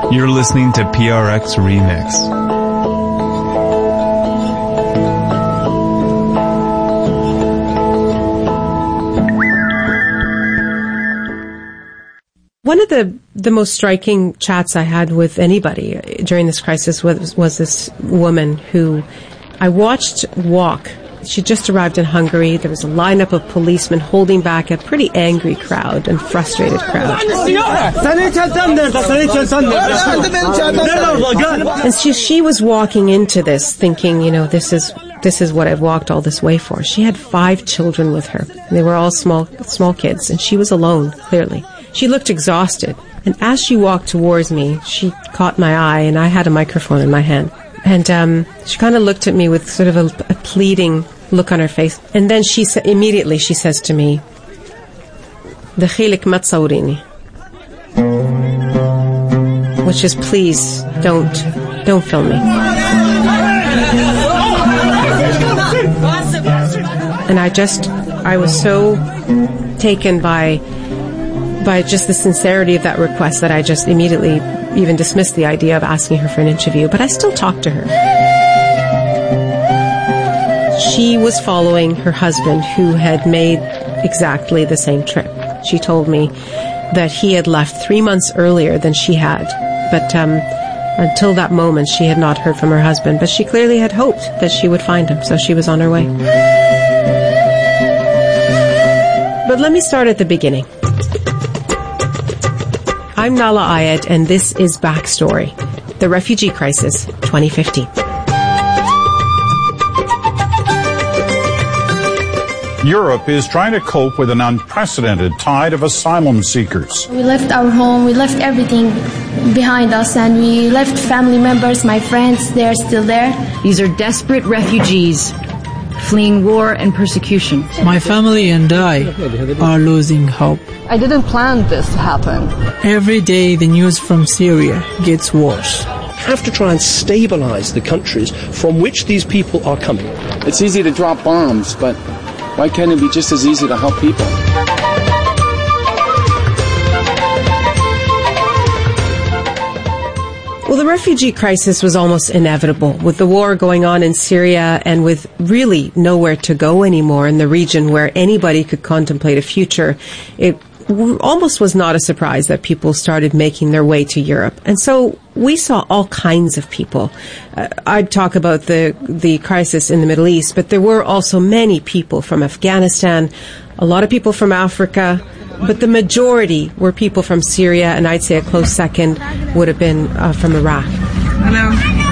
You're listening to PRX Remix. One of the most striking chats I had with anybody during this crisis was this woman who I watched walk. She just arrived in Hungary. There was a lineup of policemen holding back a pretty angry crowd and frustrated crowd. And she was walking into this thinking, you know, this is what I've walked all this way for. She had 5 children with her. They were all small kids, and she was alone, clearly. She looked exhausted, and as she walked towards me, she caught my eye, and I had a microphone in my hand. And she kind of looked at me with sort of a pleading look on her face. And then immediately she says to me, "Dakhilik ma tsawrini," which is, please don't film me. And I was so taken by just the sincerity of that request that I just immediately even dismissed the idea of asking her for an interview. But I still talked to her. She was following her husband, who had made exactly the same trip. She told me that he had left 3 months earlier than she had. But until that moment, she had not heard from her husband. But she clearly had hoped that she would find him, so she was on her way. But let me start at the beginning. I'm Nala Ayed, and this is Backstory, the Refugee Crisis 2015. Europe is trying to cope with an unprecedented tide of asylum seekers. We left our home, we left everything behind us, and we left family members, my friends, they're still there. These are desperate refugees fleeing war and persecution. My family and I are losing hope. I didn't plan this to happen. Every day the news from Syria gets worse. Have to try and stabilize the countries from which these people are coming. It's easy to drop bombs, but why can't it be just as easy to help people? Well, the refugee crisis was almost inevitable. With the war going on in Syria and with really nowhere to go anymore in the region where anybody could contemplate a future, it almost was not a surprise that people started making their way to Europe. And so we saw all kinds of people. I'd talk about the crisis in the Middle East, but there were also many people from Afghanistan, a lot of people from Africa, but the majority were people from Syria, and I'd say a close second would have been from Iraq. Hello.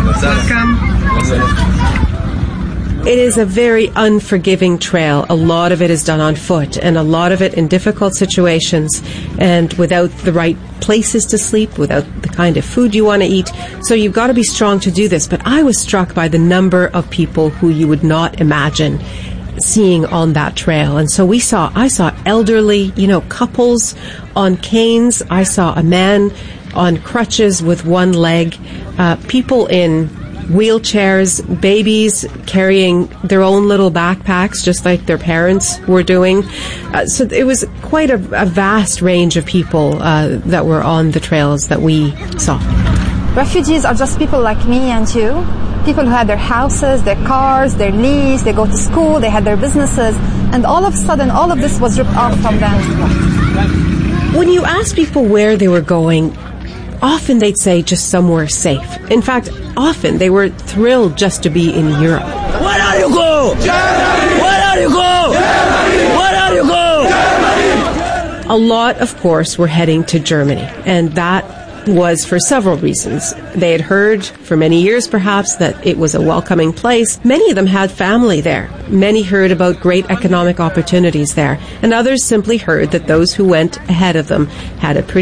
Welcome. It is a very unforgiving trail. A lot of it is done on foot, and a lot of it in difficult situations and without the right places to sleep, without the kind of food you want to eat. So you've got to be strong to do this. But I was struck by the number of people who you would not imagine seeing on that trail. And so I saw elderly, couples on canes. I saw a man on crutches with one leg, people in wheelchairs, babies carrying their own little backpacks, just like their parents were doing. So it was quite a vast range of people that were on the trails that we saw. Refugees are just people like me and you. People who had their houses, their cars, their lease, they go to school, they had their businesses, and all of a sudden, all of this was ripped off from them. When you ask people where they were going, often they'd say just somewhere safe. In fact, often they were thrilled just to be in Europe. Where are you going? Germany! Where are you going? Germany! Where are you going? Germany! A lot, of course, were heading to Germany, and that was for several reasons. They had heard for many years, perhaps, that it was a welcoming place. Many of them had family there. Many heard about great economic opportunities there, and others simply heard that those who went ahead of them had a pretty